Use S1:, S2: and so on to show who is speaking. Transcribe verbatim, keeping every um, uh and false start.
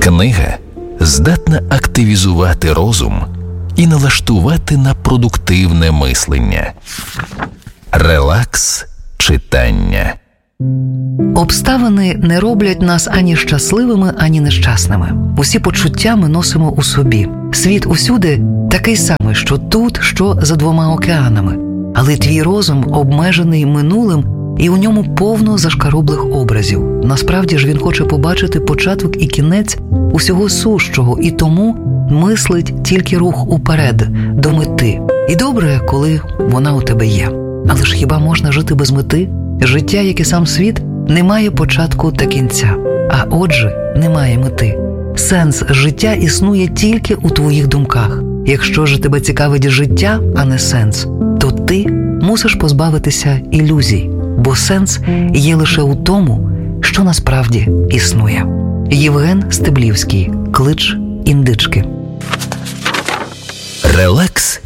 S1: Книга здатна активізувати розум і налаштувати на продуктивне мислення. Релакс читання.
S2: Обставини не роблять нас ані щасливими, ані нещасними. Усі почуття ми носимо у собі. Світ усюди такий самий, що тут, що за двома океанами. Але твій розум обмежений минулим, і у ньому повно зашкарублих образів. Насправді ж він хоче побачити початок і кінець усього сущого, і тому мислить тільки рух уперед, до мети. І добре, коли вона у тебе є. Але ж хіба можна жити без мети? Життя, як і сам світ, не має початку та кінця, а отже, немає мети. Сенс життя існує тільки у твоїх думках. Якщо ж тебе цікавить життя, а не сенс, то ти мусиш позбавитися ілюзій, бо сенс є лише у тому, що насправді існує. Євген Стеблівський. Клич індички.
S1: Релакс